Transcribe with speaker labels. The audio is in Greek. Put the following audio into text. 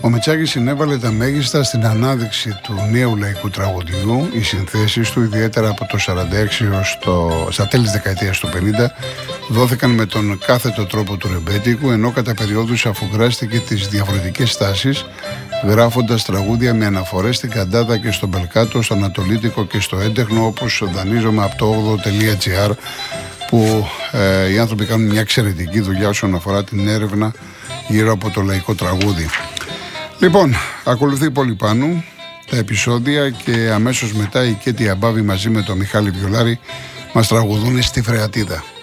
Speaker 1: Ο Μητσάκης συνέβαλε τα μέγιστα στην ανάδειξη του νέου λαϊκού τραγουδιού. Οι συνθέσεις του, ιδιαίτερα από το 46 έως στα τέλη της δεκαετίας του 50, δόθηκαν με τον κάθετο τρόπο του ρεμπέτικου, ενώ κατά περιόδους αφουγκράστηκε τις διαφορετικές στάσεις, γράφοντας τραγούδια με αναφορές στην Καντάδα και στον Μπελκάτο, στο Ανατολίτικο και στο Έντεχνο, όπως δανείζομαι από το 8.gr, που οι άνθρωποι κάνουν μια εξαιρετική δουλειά όσον αφορά την έρευνα γύρω από το λαϊκό τραγούδι. Λοιπόν, ακολουθεί πολύ πάνω τα επεισόδια και αμέσως μετά η Κέτη Αμπάβη μαζί με τον Μιχάλη Βιολάρη μας τραγουδούν στη Φρεατίδα.